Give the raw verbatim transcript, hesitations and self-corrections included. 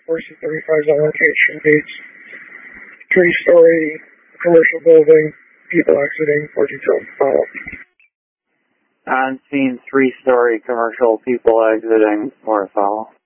Forces thirty-five on location, beats three-story commercial building, people exiting, more details to follow. On scene, three-story commercial, people exiting, more to follow.